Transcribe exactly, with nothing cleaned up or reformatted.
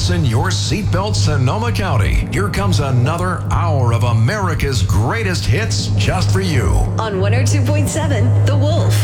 Fasten your seatbelt, Sonoma County. Here comes another hour of America's greatest hits just for you. On one oh two point seven, The Wolf.